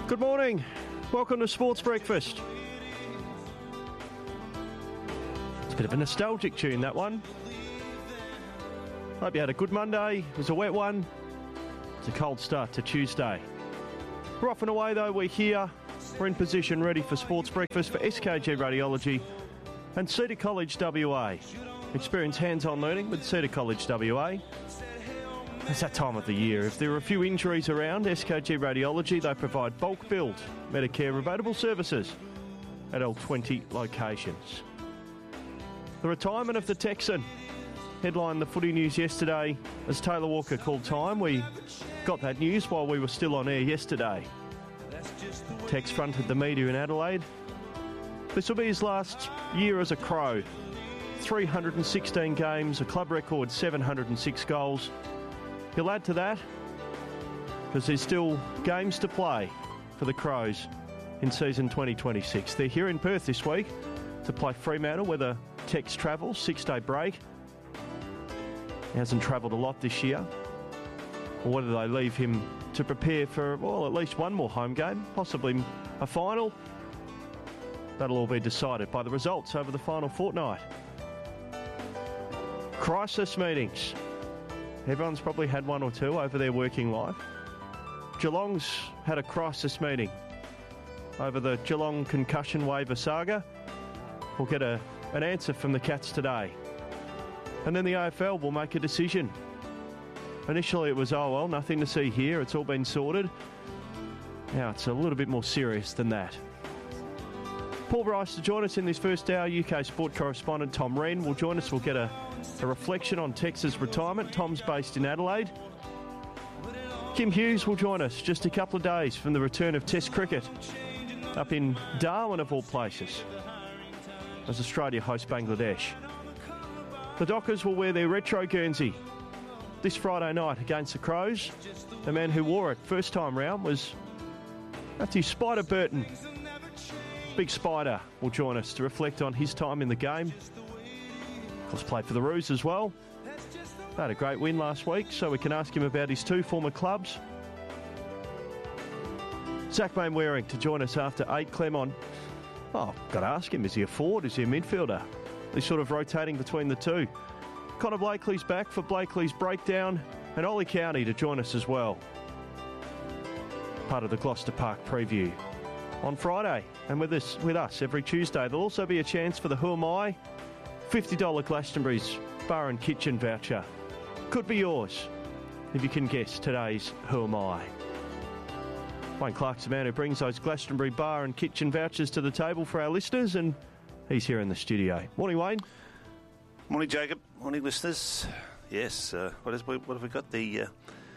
Good morning. Welcome to Sports Breakfast. It's a bit of a nostalgic tune, that one. Hope you had a good Monday. It was a wet one. It's a cold start to Tuesday. We're off and away, though. We're here. We're in position, ready for Sports Breakfast for SKG Radiology and Cedar College WA. Experience hands-on learning with Cedar College WA. It's that time of the year. If there are a few injuries around, SKG Radiology, they provide bulk billed Medicare rebatable services at all 20 locations. The retirement of the Texan headlined the footy news yesterday as Taylor Walker called time. We got that news while we were still on air yesterday. Tex fronted the media in Adelaide. This will be his last year as a Crow. 316 games, a club record 706 goals. He'll add to that because there's still games to play for the Crows in season 2026. They're here in Perth this week to play Fremantle with a Tex travel, 6-day break. He hasn't travelled a lot this year. Or whether they leave him to prepare for, well, at least one more home game, possibly a final. That'll all be decided by the results over the final fortnight. Crisis meetings. Everyone's probably had one or two over their working life. Geelong's had a crisis meeting over the Geelong concussion waiver saga. We'll get an answer from the Cats today. And then the AFL will make a decision. Initially it was, nothing to see here, it's all been sorted. Now it's a little bit more serious than that. Paul Bryce to join us in this first hour. UK sport correspondent Tom Wren will join us. We'll get a reflection on Tex's retirement. Tom's based in Adelaide. Kim Hughes will join us just a couple of days from the return of Test cricket up in Darwin, of all places, as Australia hosts Bangladesh. The Dockers will wear their retro Guernsey this Friday night against the Crows. The man who wore it first time round was Matthew Spider Burton. Big Spider will join us to reflect on his time in the game. Of course, played for the Roos as well. They had a great win last week, so we can ask him about his two former clubs. Zach Mainwaring to join us after 8. Clemon. Got to ask him, is he a forward? Is he a midfielder? They're sort of rotating between the two. Connor Blakely's back for Blakely's breakdown, and Ollie County to join us as well. Part of the Gloucester Park preview on Friday, and with us every Tuesday. There'll also be a chance for the Who Am I? $50 Glastonbury's Bar and Kitchen voucher. Could be yours if you can guess today's Who Am I? Wayne Clark's the man who brings those Glastonbury Bar and Kitchen vouchers to the table for our listeners, and he's here in the studio. Morning, Wayne. Morning, Jacob. Morning, listeners. Yes, what have we got? The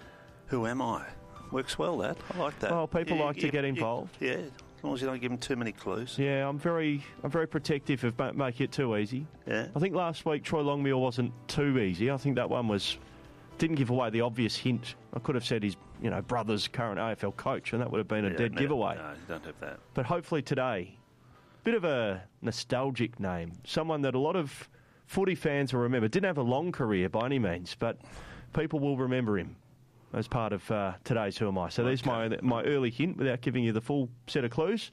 Who Am I? Works well, that. I like that. Well, people like to get involved. Yeah, as long as you don't give them too many clues. Yeah, I'm very protective of making it too easy. Yeah. I think last week Troy Longmuir wasn't too easy. I think that one didn't give away the obvious hint. I could have said his brother's current AFL coach, and that would have been a dead giveaway. No, you don't have that. But hopefully today, bit of a nostalgic name. Someone that a lot of footy fans will remember. Didn't have a long career by any means, but people will remember him as part of today's Who Am I? So there's my early hint without giving you the full set of clues.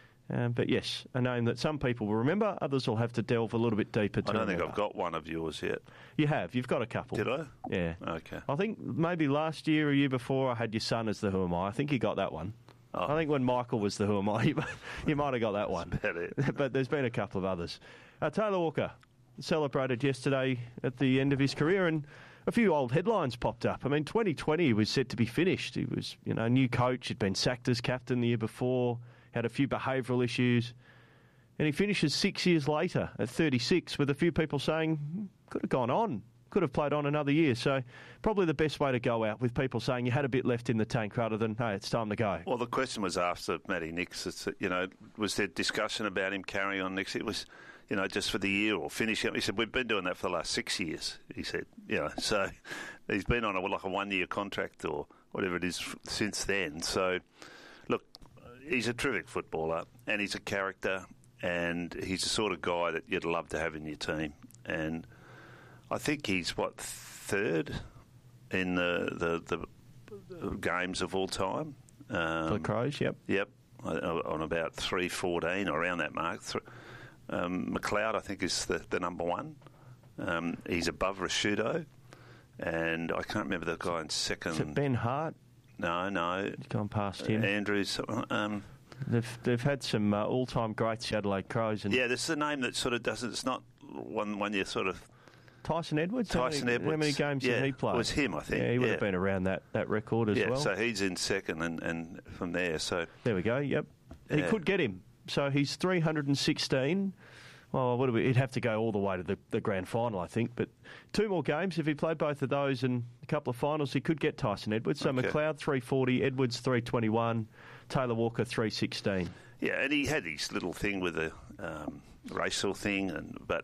But yes, a name that some people will remember, others will have to delve a little bit deeper to I don't think remember. I've got one of yours yet. You have. You've got a couple. Did I? Yeah. Okay. I think maybe last year or year before I had your son as the Who Am I. I think you got that one. Oh. I think when Michael was the Who Am I, you might have got that one. That's about it. But there's been a couple of others. Taylor Walker celebrated yesterday at the end of his career, and a few old headlines popped up. I mean, 2020 was set to be finished. He was, a new coach. He'd been sacked as captain the year before, had a few behavioural issues, and he finishes 6 years later at 36 with a few people saying, could have gone on, could have played on another year. So probably the best way to go out with people saying you had a bit left in the tank rather than, hey, it's time to go. Well, the question was asked of Matty Nicks, was there discussion about him carrying on next year? It was, just for the year or finishing up. He said, we've been doing that for the last 6 years, he said. So he's been on a 1-year contract or whatever it is since then. So, look, he's a terrific footballer and he's a character and he's the sort of guy that you'd love to have in your team. And I think he's, third in the games of all time. For the Crows, yep. Yep, on about 3.14 or around that mark. McLeod, I think, is the number one. He's above Rashudo, and I can't remember the guy in second. Is it Ben Hart? No. He's gone past him. Andrews. They've had some all-time greats, Adelaide Crows. And this is a name that sort of doesn't. It's not one you sort of. Tyson Edwards. How many games did he play? It was him, I think. Yeah, he would have been around that record as well. Yeah, so he's in second, and from there. So there we go. Yep, he could get him. So he's 316. Well, he'd have to go all the way to the grand final, I think. But 2 more games. If he played both of those and a couple of finals, he could get Tyson Edwards. So McLeod 340, Edwards 321, Taylor Walker 316. Yeah, and he had his little thing with the racial thing, but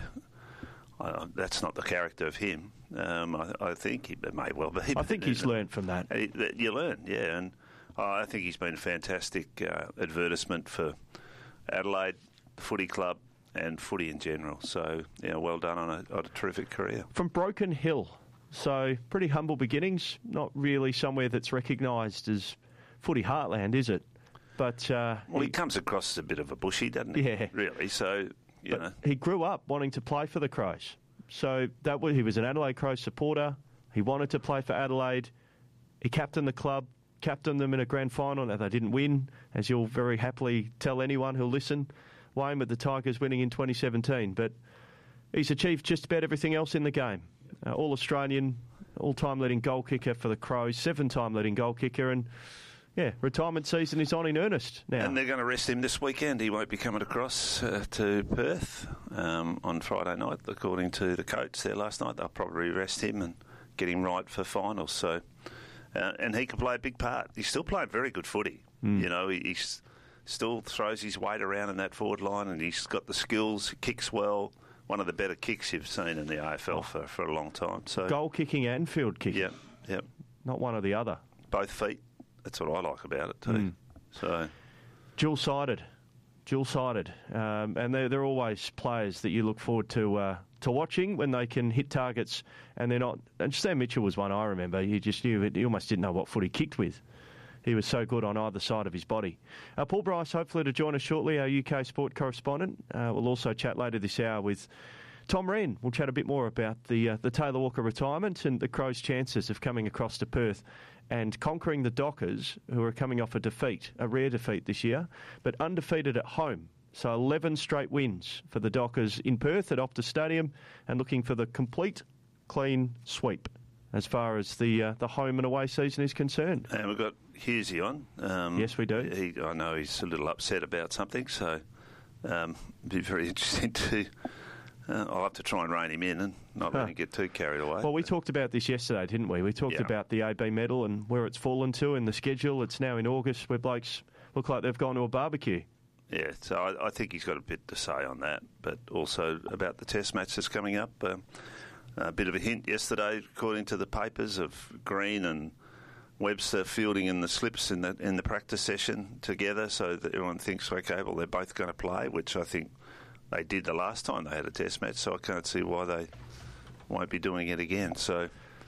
that's not the character of him. I think it may well be. I think he's learned from that. You learn, yeah, and I think he's been a fantastic advertisement for Adelaide, the footy club, and footy in general. So, well done on a terrific career. From Broken Hill, so pretty humble beginnings, not really somewhere that's recognised as footy heartland, is it? But he comes across as a bit of a bushy, doesn't he? Yeah. Really, so, He grew up wanting to play for the Crows. So he was an Adelaide Crows supporter. He wanted to play for Adelaide. He captained the club, captained them in a grand final. Now, they didn't win, as you'll very happily tell anyone who'll listen, Wayne, with the Tigers winning in 2017. But he's achieved just about everything else in the game. All-Australian, all-time leading goal kicker for the Crows, 7-time leading goal kicker, and retirement season is on in earnest now. And they're going to rest him this weekend. He won't be coming across to Perth on Friday night, according to the coach there last night. They'll probably rest him and get him right for finals. So, and he can play a big part. He's still playing very good footy. He still throws his weight around in that forward line, and he's got the skills, kicks well. One of the better kicks you've seen in the AFL for a long time. So goal kicking and field kicking. Yep. Not one or the other. Both feet. That's what I like about it too. So dual-sided, and they're always players that you look forward to watching when they can hit targets, and they're not. And Sam Mitchell was one I remember. You just knew it. You almost didn't know what foot he kicked with. He was so good on either side of his body. Paul Bryce, hopefully to join us shortly, our UK sport correspondent. We'll also chat later this hour with Tom Wren. We'll chat a bit more about the Taylor Walker retirement and the Crows' chances of coming across to Perth and conquering the Dockers, who are coming off a rare defeat this year, but undefeated at home. So 11 straight wins for the Dockers in Perth at Optus Stadium, and looking for the complete clean sweep as far as the home and away season is concerned. And we've got Hughesy on. Yes, we do. I know he's a little upset about something, so it'd be very interesting to... I'll have to try and rein him in and not let him get too carried away. Well, we talked about this yesterday, didn't we? We talked about the AB medal and where it's fallen to in the schedule. It's now in August, where blokes look like they've gone to a barbecue. Yeah, so I think he's got a bit to say on that, but also about the test match that's coming up. A bit of a hint yesterday, according to the papers, of Green and Webster fielding in the slips in the practice session together, so that everyone thinks, okay, well, they're both going to play, which I think they did the last time they had a test match, so I can't see why they won't be doing it again. So,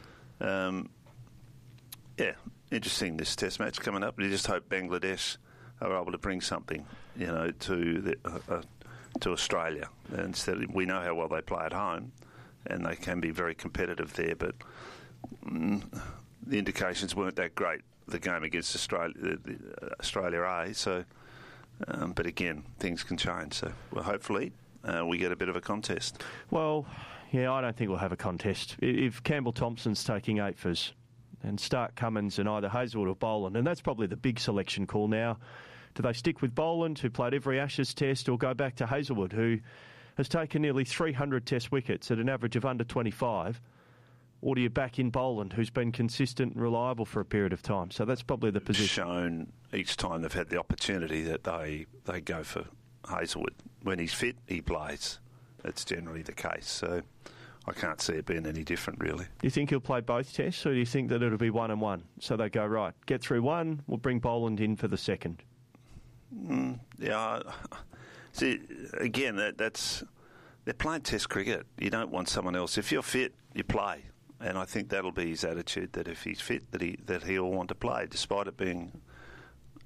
interesting, this test match coming up. You just hope Bangladesh are able to bring something, to Australia. And instead, we know how well they play at home, and they can be very competitive there, but the indications weren't that great, the game against Australia A, so... but again, things can change. So, hopefully we get a bit of a contest. Well, I don't think we'll have a contest. If Campbell Thompson's taking 8 and Stark Cummins and either Hazelwood or Boland, and that's probably the big selection call now. Do they stick with Boland, who played every Ashes test, or go back to Hazelwood, who has taken nearly 300 test wickets at an average of under 25? Or do you back in Boland, who's been consistent and reliable for a period of time? So that's probably the position. Shown each time they've had the opportunity that they go for Hazelwood. When he's fit, he plays. That's generally the case. So I can't see it being any different, really. Do you think he'll play both tests, or do you think that it'll be 1 and 1? So they go, right, get through one, we'll bring Boland in for the second. See, again, they're playing test cricket. You don't want someone else. If you're fit, you play. And I think that'll be his attitude, that if he's fit, that he'll want to play, despite it being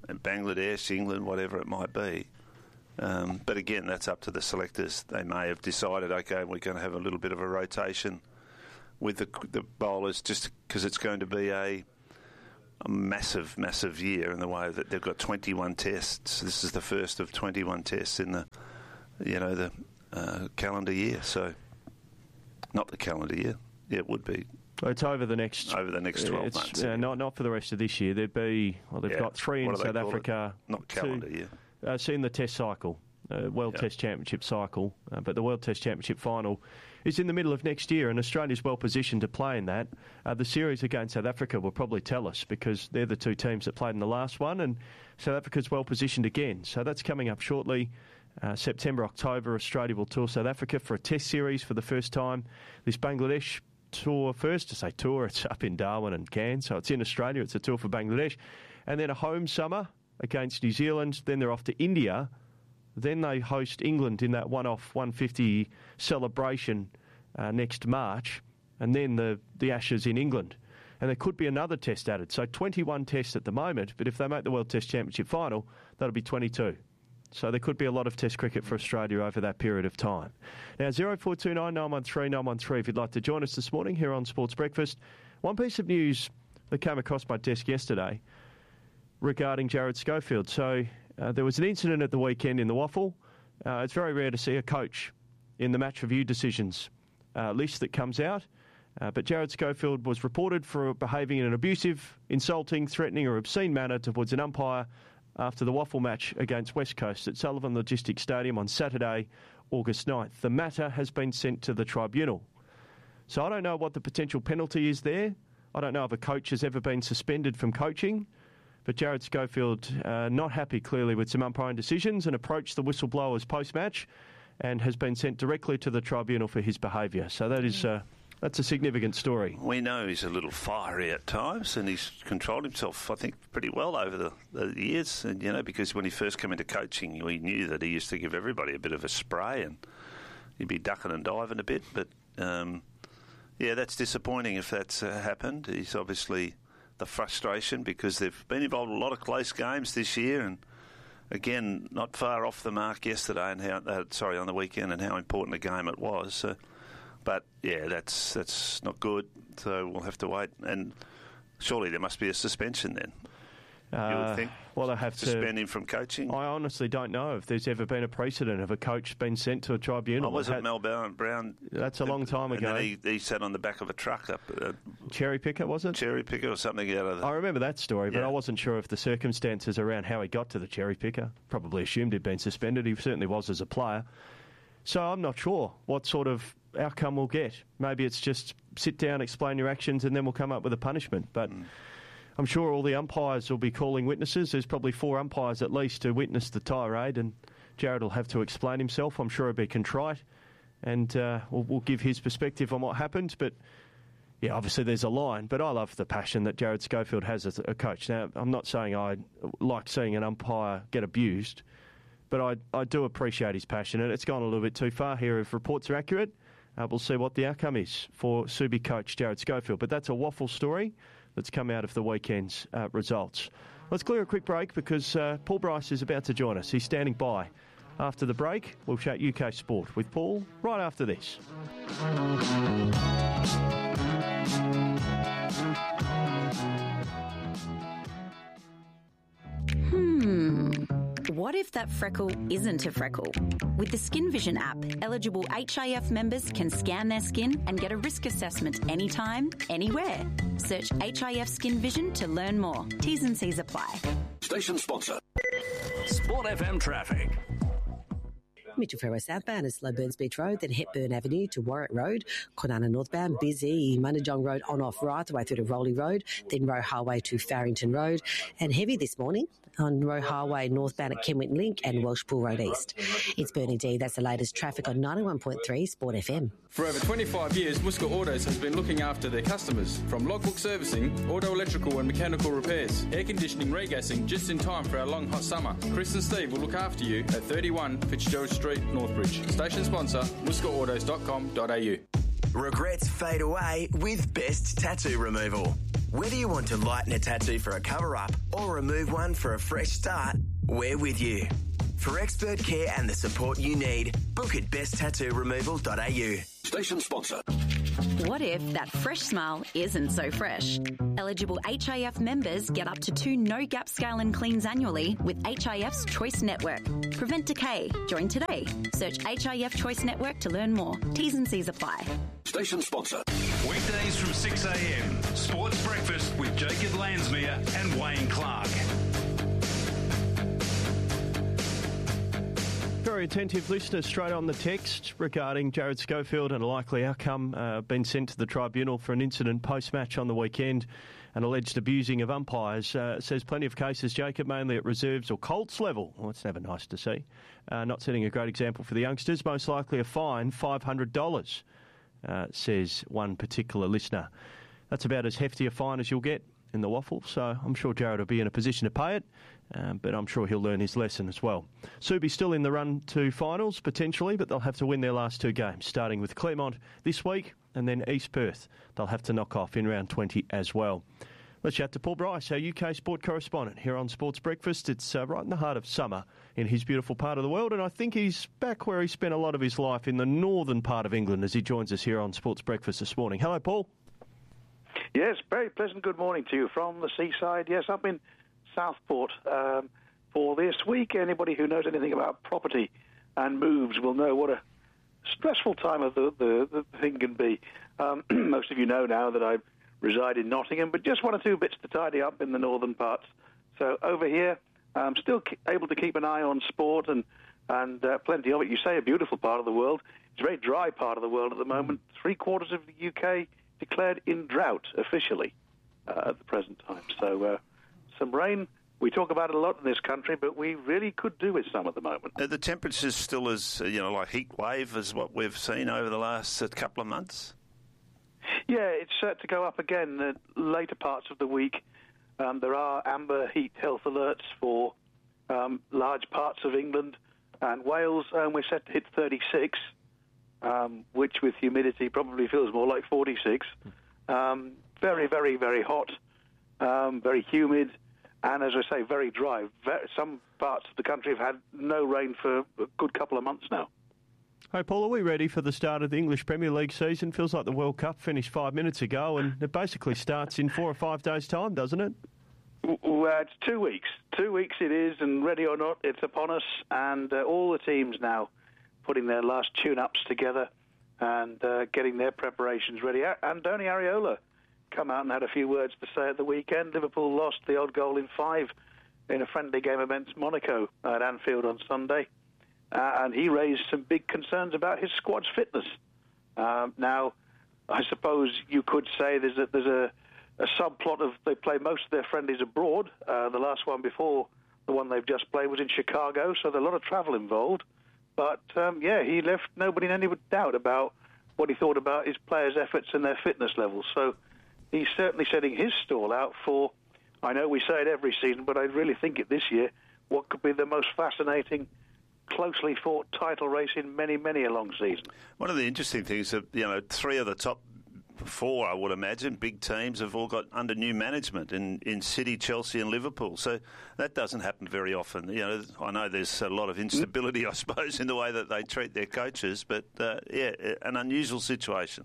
Bangladesh, England, whatever it might be. But again, that's up to the selectors. They may have decided, okay, we're going to have a little bit of a rotation with the bowlers just because it's going to be a massive, massive year in the way that they've got 21 tests. This is the first of 21 tests in the calendar year. So, not the calendar year. Yeah, it would be. It's over the next 12 months. Not for the rest of this year. They've got 3 in South Africa. Not calendar year. In the Test cycle, World Test Championship cycle, but the World Test Championship final is in the middle of next year, and Australia's well positioned to play in that. The series against South Africa will probably tell us because they're the 2 teams that played in the last one, and South Africa's well positioned again. So that's coming up shortly. September, October, Australia will tour South Africa for a Test series for the first time. This Bangladesh tour first, to say tour, it's up in Darwin and Cairns, so it's in Australia, it's a tour for Bangladesh. And then a home summer against New Zealand, then they're off to India, then they host England in that one-off 150 celebration next March, and then the Ashes in England. And there could be another test added. So 21 tests at the moment, but if they make the World Test Championship final, that'll be 22. So there could be a lot of Test cricket for Australia over that period of time. Now, 0429 913 913 if you'd like to join us this morning here on Sports Breakfast. One piece of news that came across my desk yesterday regarding Jared Schofield. So there was an incident at the weekend in the Waffle. It's very rare to see a coach in the match review decisions list that comes out. But Jared Schofield was reported for behaving in an abusive, insulting, threatening or obscene manner towards an umpire after the Waffle match against West Coast at Sullivan Logistics Stadium on Saturday, August 9th. The matter has been sent to the tribunal. So I don't know what the potential penalty is there. I don't know if a coach has ever been suspended from coaching. But Jared Schofield, not happy clearly with some umpiring decisions, and approached the whistleblowers post-match and has been sent directly to the tribunal for his behaviour. So that is... that's a significant story. We know he's a little fiery at times, and he's controlled himself, I think, pretty well over the years. And because when he first came into coaching, we knew that he used to give everybody a bit of a spray, and he'd be ducking and diving a bit. But that's disappointing if that's happened. He's obviously the frustration because they've been involved in a lot of close games this year, and again, not far off the mark yesterday and on the weekend, and how important a game it was. So. But, that's not good, so we'll have to wait. And surely there must be a suspension then, you would think. Well, they have to suspend him from coaching. I honestly don't know if there's ever been a precedent of a coach being sent to a tribunal. Wasn't Mel Brown? That's a long time ago. And then he sat on the back of a truck up. Cherry Picker, was it? Cherry Picker or something out of I remember that story, but I wasn't sure if the circumstances around how he got to the Cherry Picker. Probably assumed he'd been suspended. He certainly was as a player. So I'm not sure what sort of outcome we'll get. Maybe it's just sit down, explain your actions, and then we'll come up with a punishment. But I'm sure all the umpires will be calling witnesses. There's probably 4 umpires at least to witness the tirade, and Jared will have to explain himself. I'm sure he'll be contrite, and we'll give his perspective on what happened. But, yeah, obviously there's a line, but I love the passion that Jared Schofield has as a coach. Now, I'm not saying I like seeing an umpire get abused, but I do appreciate his passion, and it's gone a little bit too far here. If reports are accurate, we'll see what the outcome is for Subi coach Jared Schofield. But that's a Waffle story that's come out of the weekend's results. Let's clear a quick break because Paul Bryce is about to join us. He's standing by. After the break, we'll chat UK sport with Paul right after this. What if that freckle isn't a freckle? With the Skin Vision app, eligible HIF members can scan their skin and get a risk assessment anytime, anywhere. Search HIF Skin Vision to learn more. T's and C's apply. Station sponsor. Sport FM traffic. Mitchell Ferro southbound is slow Burns Beach Road, then Hepburn Avenue to Warwick Road. Kwinana northbound, busy. Munajong Road on-off right the way through to Rowley Road, then Roe Highway to Farrington Road. And heavy this morning on Roe Highway northbound at Kenwick Link and Welshpool Road East. It's Bernie D. That's the latest traffic on 91.3 Sport FM. For over 25 years, Muska Autos has been looking after their customers. From logbook servicing, auto electrical and mechanical repairs, air conditioning, regassing, just in time for our long hot summer. Chris and Steve will look after you at 31 Fitzgerald Street, Northbridge. Station sponsor, muskaautos.com.au. Regrets fade away with Best Tattoo Removal. Whether you want to lighten a tattoo for a cover-up or remove one for a fresh start, we're with you. For expert care and the support you need, book at besttattooremoval.au. Station sponsor. What if that fresh smile isn't so fresh? Eligible HIF members get up to 2 no-gap scale and cleans annually with HIF's Choice Network. Prevent decay. Join today. Search HIF Choice Network to learn more. T's and C's apply. Station sponsor. Weekdays from 6 a.m. Sports Breakfast with Jacob Landsmere and Wayne Clark. Very attentive listeners straight on the text regarding Jared Schofield and a likely outcome been sent to the tribunal for an incident post-match on the weekend and alleged abusing of umpires. Says plenty of cases, Jacob, mainly at reserves or Colts level. Well, it's never nice to see. Not setting a great example for the youngsters. Most likely a fine, $500, says one particular listener. That's about as hefty a fine as you'll get in the waffle, so I'm sure Jared will be in a position to pay it. But I'm sure he'll learn his lesson as well. Subi's still in the run to finals, potentially, but they'll have to win their last 2 games, starting with Claremont this week and then East Perth. They'll have to knock off in round 20 as well. Let's chat to Paul Bryce, our UK sport correspondent here on Sports Breakfast. It's right in the heart of summer in his beautiful part of the world, and I think he's back where he spent a lot of his life in the northern part of England as he joins us here on Sports Breakfast this morning. Hello, Paul. Yes, very pleasant good morning to you from the seaside. Yes, up in Southport for this week. Anybody who knows anything about property and moves will know what a stressful time of the thing can be. Most of you know now that I reside in Nottingham, but just 1 or 2 bits to tidy up in the northern parts. So over here, I'm still able to keep an eye on sport and plenty of it. You say a beautiful part of the world. It's a very dry part of the world at the moment. 3/4 of the UK declared in drought officially at the present time. So some rain. We talk about it a lot in this country, but we really could do with some at the moment. Are the temperatures still as, like heat wave as what we've seen over the last couple of months? Yeah, it's set to go up again the later parts of the week. There are amber heat health alerts for large parts of England and Wales, and we're set to hit 36, which with humidity probably feels more like 46. Very, very, very hot, very humid, and as I say, very dry. Some parts of the country have had no rain for a good couple of months now. Hey, Paul, are we ready for the start of the English Premier League season? Feels like the World Cup finished 5 minutes ago, and it basically starts in 4 or 5 days' time, doesn't it? Well, it's 2 weeks. 2 weeks it is, and ready or not, it's upon us, and all the teams now putting their last tune-ups together and getting their preparations ready. Andoni Areola come out and had a few words to say at the weekend. Liverpool lost the odd goal in 5 in a friendly game against Monaco at Anfield on Sunday. And he raised some big concerns about his squad's fitness. Now, I suppose you could say there's a subplot of they play most of their friendlies abroad. The last one before the one they've just played was in Chicago, so there's a lot of travel involved. But, he left nobody in any doubt about what he thought about his players' efforts and their fitness levels. So he's certainly setting his stall out for, I know we say it every season, but I really think it this year, what could be the most fascinating, closely fought title race in many, many a long season. One of the interesting things is that, 3 of the top 4, I would imagine, big teams have all got under new management in City, Chelsea and Liverpool. So that doesn't happen very often. I know there's a lot of instability, I suppose, in the way that they treat their coaches, but, an unusual situation.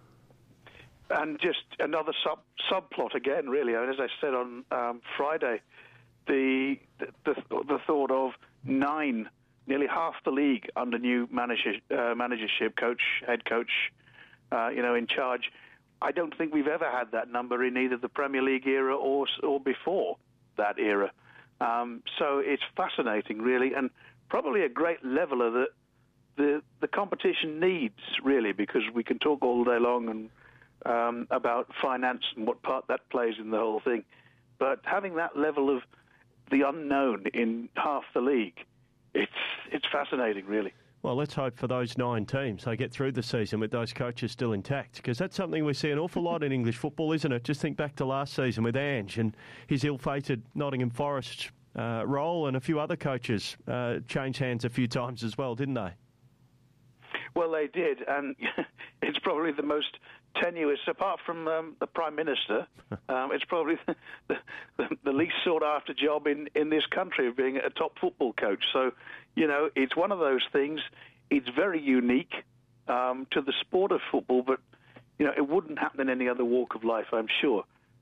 And just another subplot again, really. As I said on Friday, the thought of 9, nearly half the league under new managership, head coach, in charge. I don't think we've ever had that number in either the Premier League era or before that era. So it's fascinating, really, and probably a great leveler that the competition needs, really, because we can talk all day long and about finance and what part that plays in the whole thing. But having that level of the unknown in half the league, it's fascinating, really. Well, let's hope for those 9 teams they get through the season with those coaches still intact, because that's something we see an awful lot in English football, isn't it? Just think back to last season with Ange and his ill-fated Nottingham Forest role, and a few other coaches changed hands a few times as well, didn't they? Well, they did, and it's probably the most tenuous, apart from the Prime Minister. It's probably the least sought-after job in this country of being a top football coach. So, it's one of those things. It's very unique to the sport of football, but, it wouldn't happen in any other walk of life, I'm sure.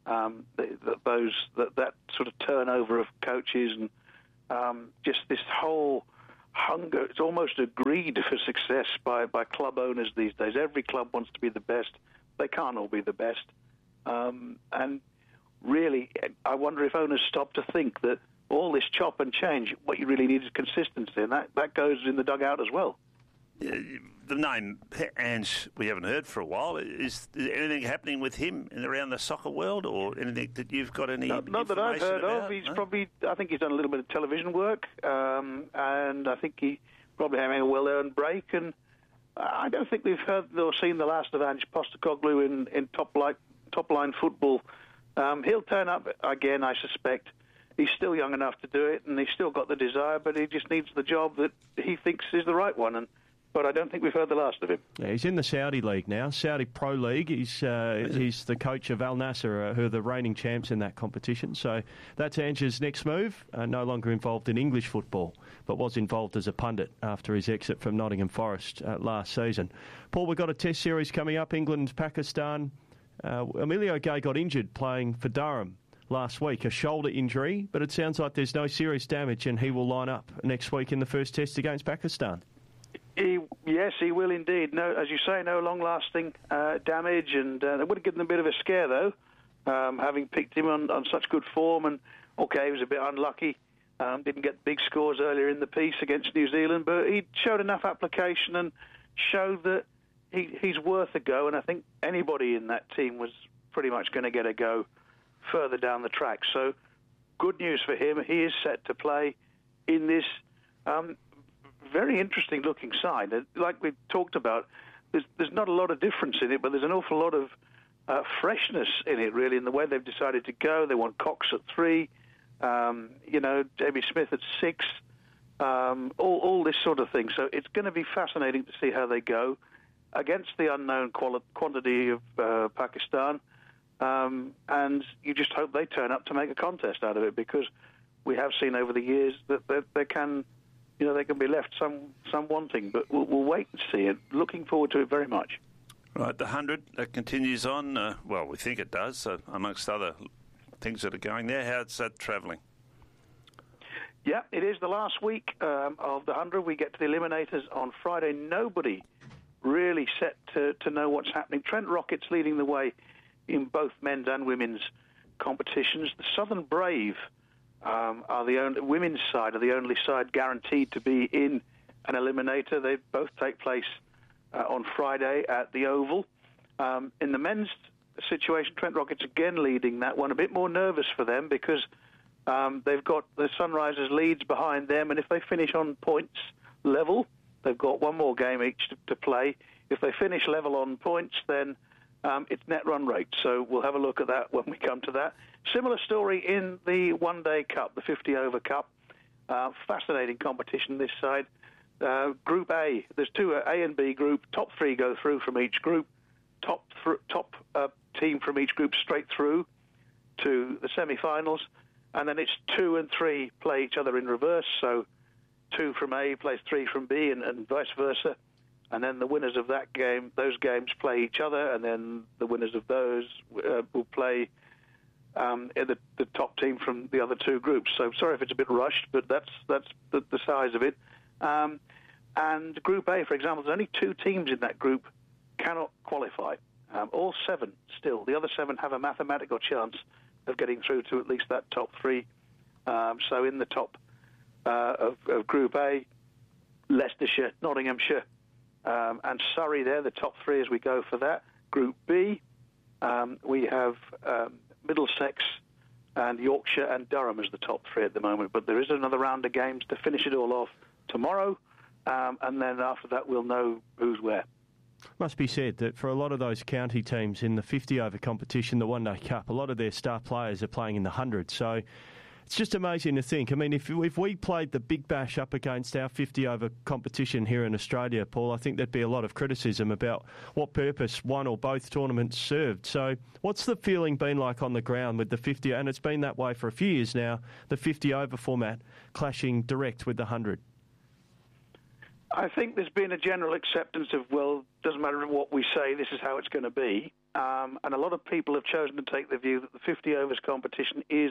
That sort of turnover of coaches and just this whole hunger. It's almost a greed for success by club owners these days. Every club wants to be the best. They can't all be the best. And really, I wonder if owners stop to think that all this chop and change, what you really need is consistency, and that goes in the dugout as well. The name Ange we haven't heard for a while. Is anything happening with him around the soccer world, or anything that you've got any Not that I've heard about? of. He's probably, I think he's done a little bit of television work, and I think he probably having a well-earned break. And I don't think we've heard or seen the last of Ange Postecoglou in top-line football. He'll turn up again, I suspect. He's still young enough to do it, and he's still got the desire, but he just needs the job that he thinks is the right one. But I don't think we've heard the last of him. Yeah, he's in the Saudi League now, Saudi Pro League. He's the coach of Al Nassr, who are the reigning champs in that competition. So that's Ange's next move. No longer involved in English football, but was involved as a pundit after his exit from Nottingham Forest last season. Paul, we've got a test series coming up, England, Pakistan. Emilio Gay got injured playing for Durham last week, a shoulder injury, but it sounds like there's no serious damage and he will line up next week in the first test against Pakistan. Yes, he will indeed. No, as you say, no long-lasting damage, and it would have given them a bit of a scare, though, having picked him on such good form. And, okay, he was a bit unlucky, didn't get big scores earlier in the piece against New Zealand, but he showed enough application and showed that he's worth a go, and I think anybody in that team was pretty much going to get a go further down the track. So good news for him. He is set to play in this very interesting-looking side. Like we talked about, there's not a lot of difference in it, but there's an awful lot of freshness in it, really, in the way they've decided to go. They want Cox at 3, Jamie Smith at 6, all this sort of thing. So it's going to be fascinating to see how they go against the unknown quantity of Pakistan. And you just hope they turn up to make a contest out of it, because we have seen over the years that they can be left some wanting. But we'll wait and see it. Looking forward to it very much. Right, the 100 that continues on. Well, we think it does, amongst other things that are going there. How's that travelling? Yeah, it is the last week of the 100. We get to the eliminators on Friday. Nobody really set to know what's happening. Trent Rocket's leading the way in both men's and women's competitions. The Southern Brave are the only women's side, are the only side guaranteed to be in an eliminator. They both take place on Friday at the Oval. In the men's situation, Trent Rocket's again leading that one. A bit more nervous for them because they've got the Sunrisers Leeds behind them, and if they finish on points level, they've got one more game each to play. If they finish level on points, then it's net run rate. So we'll have a look at that when we come to that. Similar story in the one-day cup, the 50-over cup. Fascinating competition this side. Group A, there's two A and B group. Top 3 go through from each group. Top team from each group straight through to the semi-finals. And then it's 2 and 3 play each other in reverse. So 2 from A plays 3 from B and vice versa. And then the winners of those games play each other, and then the winners of those will play the top team from the other 2 groups. So sorry if it's a bit rushed, but that's the size of it. And Group A, for example, there's only 2 teams in that group cannot qualify. All 7 still. The other 7 have a mathematical chance of getting through to at least that top 3. So in the top of Group A, Leicestershire, Nottinghamshire, and Surrey there, the top 3 as we go for that. Group B, we have Middlesex and Yorkshire and Durham as the top 3 at the moment. But there is another round of games to finish it all off tomorrow, and then after that we'll know who's where. Must be said that for a lot of those county teams in the 50-over competition, the One Day Cup, a lot of their star players are playing in the 100. So It's just amazing to think. I mean, if we played the Big Bash up against our 50-over competition here in Australia, Paul, I think there'd be a lot of criticism about what purpose one or both tournaments served. So what's the feeling been like on the ground with the 50, and it's been that way for a few years now, the 50-over format clashing direct with the 100? I think there's been a general acceptance of, well, doesn't matter what we say, this is how it's going to be. And a lot of people have chosen to take the view that the 50 overs competition is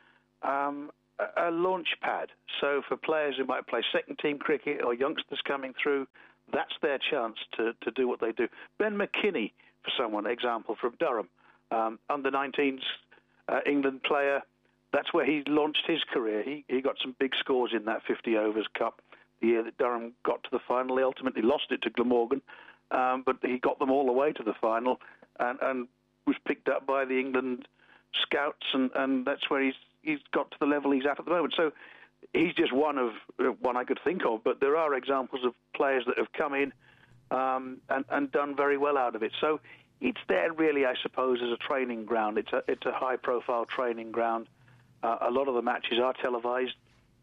a launch pad. So for players who might play second-team cricket or youngsters coming through, that's their chance to do what they do. Ben McKinney, for someone, example, from Durham, under-19s England player, that's where he launched his career. He got some big scores in that 50 overs cup. The year that Durham got to the final, he ultimately lost it to Glamorgan, but he got them all the way to the final and was picked up by the England scouts, and that's where he's got to the level he's at the moment. So he's just one I could think of, but there are examples of players that have come in and done very well out of it. So it's there really, I suppose, as a training ground. It's a high-profile training ground. A lot of the matches are televised,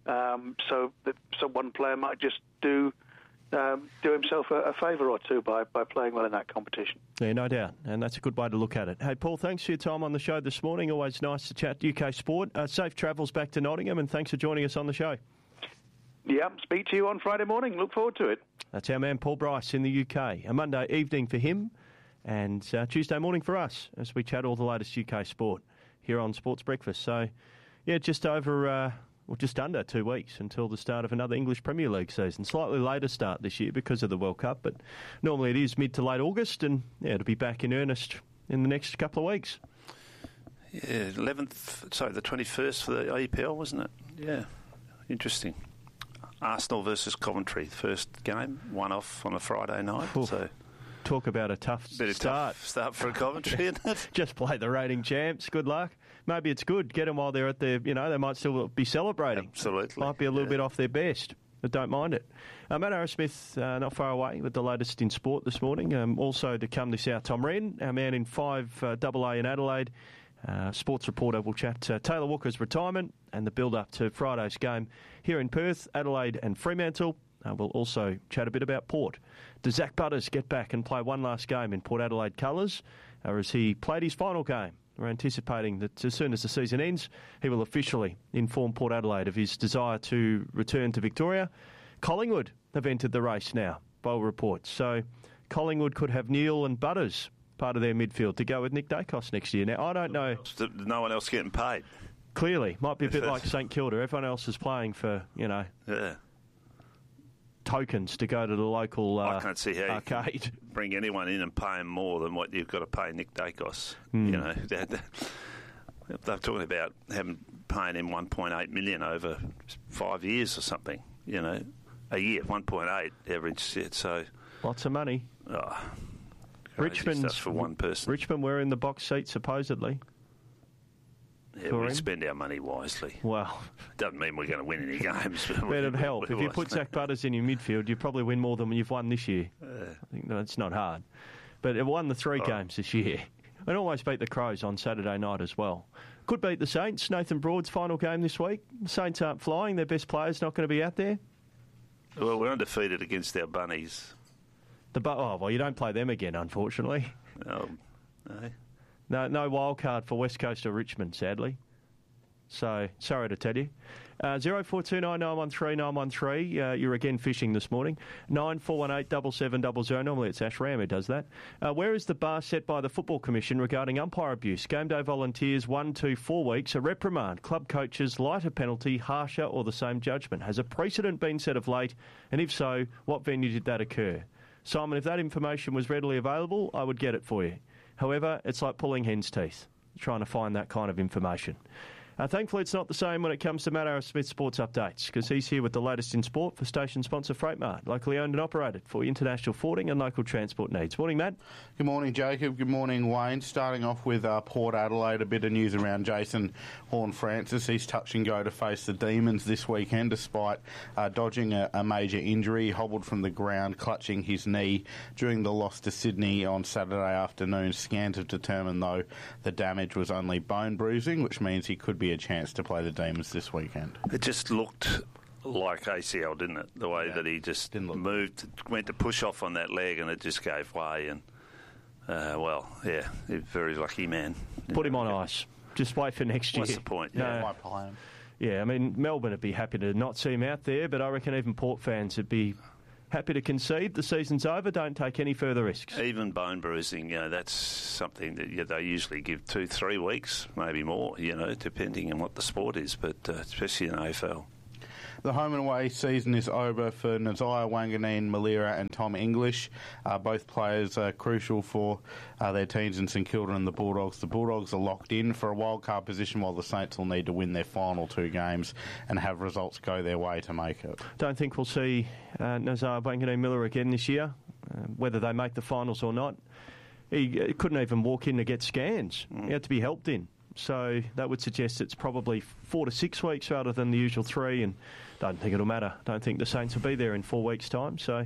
so one player might just do himself a favour or two by playing well in that competition. Yeah, no doubt, and that's a good way to look at it. Hey, Paul, thanks for your time on the show this morning. Always nice to chat UK sport. Safe travels back to Nottingham, and thanks for joining us on the show. Yeah, speak to you on Friday morning. Look forward to it. That's our man Paul Bryce in the UK. A Monday evening for him, and Tuesday morning for us as we chat all the latest UK sport here on Sports Breakfast. So, yeah, just over... just under 2 weeks until the start of another English Premier League season. Slightly later start this year because of the World Cup, but normally it is mid to late August, and yeah, it'll be back in earnest in the next couple of weeks. Yeah, the 21st for the EPL, wasn't it? Yeah, interesting. Arsenal versus Coventry, first game, one off on a Friday night. Oof. So talk about a tough start for a Coventry, isn't it? Just play the reigning champs. Good luck. Maybe it's good. Get them while they're at their, they might still be celebrating. Absolutely. Might be a little bit off their best, but don't mind it. Matt Arrowsmith, not far away with the latest in sport this morning. Also to come this hour, Tom Wren, our man in 5AA in Adelaide. Sports reporter will chat Taylor Walker's retirement and the build-up to Friday's game here in Perth, Adelaide and Fremantle. We'll also chat a bit about Port. Does Zach Butters get back and play one last game in Port Adelaide colours, or has he played his final game? We're anticipating that as soon as the season ends, he will officially inform Port Adelaide of his desire to return to Victoria. Collingwood have entered the race now, by all reports. So Collingwood could have Neil and Butters part of their midfield to go with Nick Dacos next year. Now, I don't know. No one else getting paid. Clearly. Might be a bit like St Kilda. Everyone else is playing for, tokens to go to the local I can't see how arcade. You can bring anyone in and pay him more than what you've got to pay Nick Dacos. They're talking about paying him $1.8 million over 5 years or something. A year, 1.8 average. So lots of money. Richmond's for one person. Richmond were in the box seat supposedly. Yeah, we spend our money wisely. Well, doesn't mean we're going to win any games. But it'd help. If you put Zach Butters in your midfield, you probably win more than you've won this year. I think that's not hard. But it won the 3 games this year. And almost beat the Crows on Saturday night as well. Could beat the Saints. Nathan Broad's final game this week. The Saints aren't flying. Their best player's not going to be out there. Well, we're undefeated against our bunnies. You don't play them again, unfortunately. No wild card for West Coast or Richmond, sadly. So, sorry to tell you. 0429913913. You're again fishing this morning. 94187700. Normally it's Ash Ram who does that. Where is the bar set by the Football Commission regarding umpire abuse? Game day volunteers 1 to 4 weeks. A reprimand. Club coaches lighter penalty, harsher or the same judgment. Has a precedent been set of late? And if so, what venue did that occur? Simon, if that information was readily available, I would get it for you. However, it's like pulling hen's teeth, trying to find that kind of information. Thankfully, it's not the same when it comes to Matt Arrowsmith Sports Updates, because he's here with the latest in sport for station sponsor Freightmart, locally owned and operated for international forwarding and local transport needs. Morning, Matt. Good morning, Jacob. Good morning, Wayne. Starting off with Port Adelaide, a bit of news around Jason Horne-Francis. He's touch and go to face the Demons this weekend, despite dodging a major injury. He hobbled from the ground, clutching his knee during the loss to Sydney on Saturday afternoon. Scans have determined, though, the damage was only bone bruising, which means he could be be a chance to play the Demons this weekend. It just looked like ACL, didn't it? The way that he just went to push off on that leg and it just gave way. And, he's a very lucky man. Put him on ice. Just wait for next year. What's the point? Why play him? Yeah, I mean, Melbourne would be happy to not see him out there, but I reckon even Port fans would be happy to concede the season's over, don't take any further risks. Even bone bruising, that's something that they usually give 2-3 weeks, maybe more, depending on what the sport is, but especially in AFL. The home and away season is over for Nazaya Wanganeen, Malira and Tom English. Both players are crucial for their teams in St Kilda and the Bulldogs. The Bulldogs are locked in for a wildcard position while the Saints will need to win their final 2 games and have results go their way to make it. Don't think we'll see Nazaya Wanganeen-Miller again this year, whether they make the finals or not. He couldn't even walk in to get scans. He had to be helped in. So that would suggest it's probably 4 to 6 weeks rather than the usual 3, and don't think it'll matter. Don't think the Saints will be there in 4 weeks' time. So,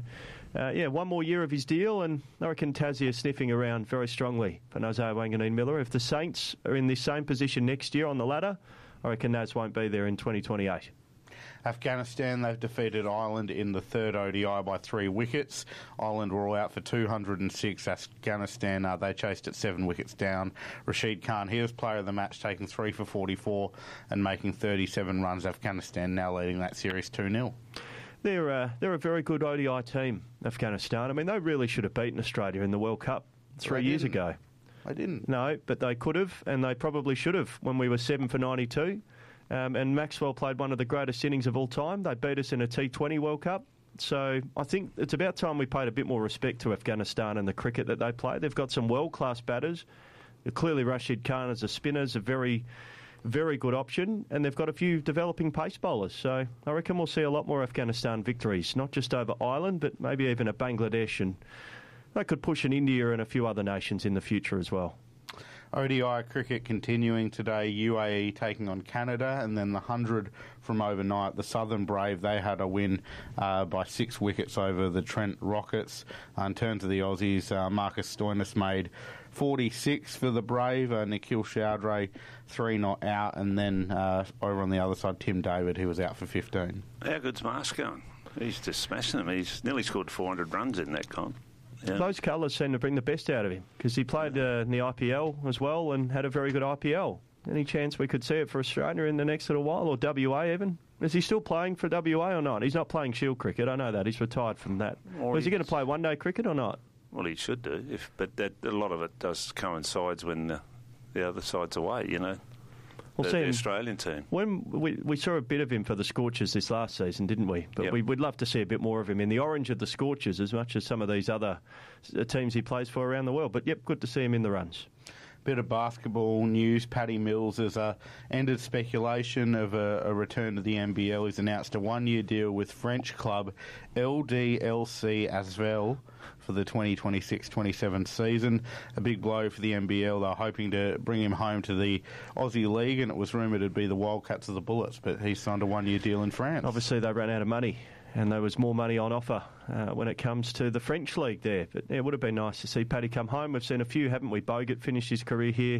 1 more year of his deal, and I reckon Tassie is sniffing around very strongly for Nazaya Wanganeen-Miller. If the Saints are in this same position next year on the ladder, I reckon Naz won't be there in 2028. Afghanistan, they've defeated Ireland in the third ODI by 3 wickets. Ireland were all out for 206. Afghanistan, they chased it 7 wickets down. Rashid Khan, he was player of the match, taking 3 for 44 and making 37 runs. Afghanistan now leading that series 2-0. They're a very good ODI team, Afghanistan. I mean, they really should have beaten Australia in the World Cup 3 years ago. They didn't. No, but they could have, and they probably should have when we were 7 for 92. And Maxwell played one of the greatest innings of all time. They beat us in a T20 World Cup. So I think it's about time we paid a bit more respect to Afghanistan and the cricket that they play. They've got some world-class batters. Clearly Rashid Khan as a spinner is a very, very good option. And they've got a few developing pace bowlers. So I reckon we'll see a lot more Afghanistan victories, not just over Ireland, but maybe even at Bangladesh. And they could push in India and a few other nations in the future as well. ODI cricket continuing today, UAE taking on Canada, and then the 100 from overnight. The Southern Brave, they had a win by 6 wickets over the Trent Rockets. In terms of the Aussies, Marcus Stoinis made 46 for the Brave, Nikhil Chowdhury 3 not out, and then over on the other side, Tim David, who was out for 15. How good's Marsh going? He's just smashing them. He's nearly scored 400 runs in that comp. Yeah. Those colours seem to bring the best out of him because he played in the IPL as well and had a very good IPL. Any chance we could see it for Australia in the next little while, or WA even? Is he still playing for WA or not? He's not playing Shield cricket, I know that. He's retired from that. Is he going to play one-day cricket or not? Well, he should do, but a lot of it does coincides when the other side's away, Well, the Australian team. When we saw a bit of him for the Scorchers this last season, didn't we? But we'd love to see a bit more of him in the orange of the Scorchers as much as some of these other teams he plays for around the world. But, good to see him in the runs. Bit of basketball news. Paddy Mills has ended speculation of a return to the NBL. He's announced a 1-year deal with French club LDLC Asvel for the 2026-27 season. A big blow for the NBL. They're hoping to bring him home to the Aussie League, and it was rumoured it'd be the Wildcats of the Bullets, but he signed a 1-year deal in France. Obviously, they ran out of money, and there was more money on offer when it comes to the French League there. But it would have been nice to see Paddy come home. We've seen a few, haven't we? Bogut finished his career here,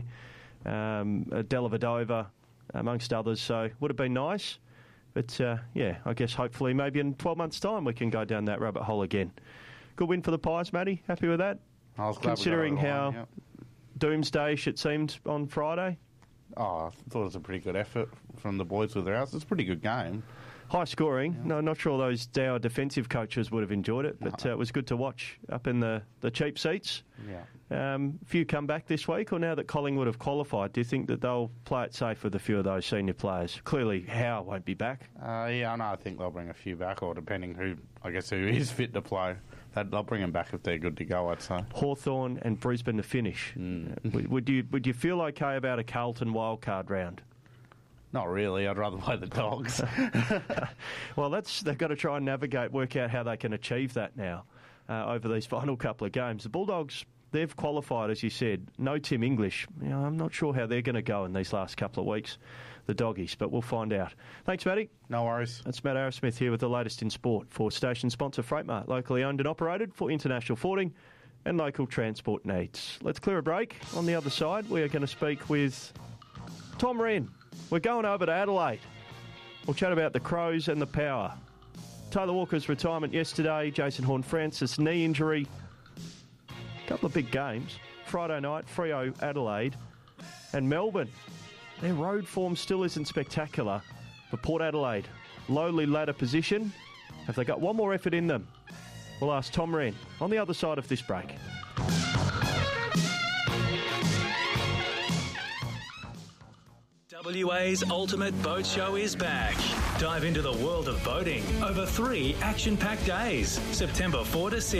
Dellavedova, amongst others, so would have been nice. But, I guess hopefully maybe in 12 months' time we can go down that rabbit hole again. Good win for the Pies, Matty. Happy with that? I was glad considering how doomsday-ish it seemed on Friday. Oh, I thought it was a pretty good effort from the boys with their house. It's a pretty good game. High scoring. Yeah. No, not sure those Dow defensive coaches would have enjoyed it, but it was good to watch up in the cheap seats. Yeah. Few come back this week, or now that Collingwood have qualified, do you think that they'll play it safe with a few of those senior players? Clearly, Howe won't be back. I think they'll bring a few back, or depending who is fit to play. They'll bring them back if they're good to go, I'd say. Hawthorn and Brisbane to finish. Would you feel okay about a Carlton wildcard round? Not really. I'd rather play the Dogs. Well, they've got to try and work out how they can achieve that now over these final couple of games. The Bulldogs, they've qualified, as you said. No Tim English. I'm not sure how they're going to go in these last couple of weeks, the Doggies, but we'll find out. Thanks, Matty. No worries. That's Matt Arrowsmith here with the latest in sport for station sponsor Freightmart, locally owned and operated for international forwarding and local transport needs. Let's clear a break. On the other side, we are going to speak with Tom Wren We're going over to Adelaide. We'll chat about the Crows and the Power. Taylor Walker's retirement yesterday. Jason Horne-Francis, knee injury. A couple of big games. Friday night, Freo Adelaide. And Melbourne. Their road form still isn't spectacular. But Port Adelaide, lowly ladder position. Have they got one more effort in them? We'll ask Tom Wren on the other side of this break. WA's Ultimate Boat Show is back. Dive into the world of boating over 3 action-packed days, September 4 to 6.